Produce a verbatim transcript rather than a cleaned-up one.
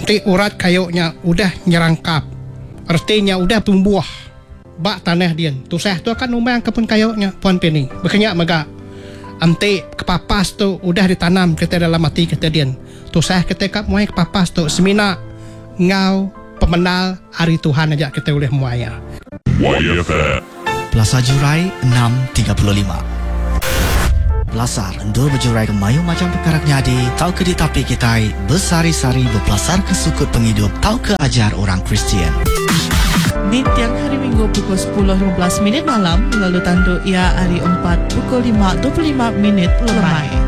Amti urat kayunya udah nyerangkap, artinya udah tumbuh bak tanah dia. Tusah tu akan umbang kepun kayunya puan pini. Berkenyak maga. Amti kepapas tu udah ditanam kita dalam hati kita dia. Tusah ketika muai kepapas tu semina ngau pemenal hari Tuhan aja kita boleh muaya. Plaza Jurai enam tiga puluh lima. Belasar endur berjurai ke mayu macam perkara nyadi. Tahu ke di tapi kita bersari-sari berpelasar ke sukut penghidup. Tahu ke ajar orang Kristian. Di tiang hari Minggu pukul sepuluh lima belas minit malam, lalu tanduk ia hari empat pukul lima dua puluh lima minit lemai.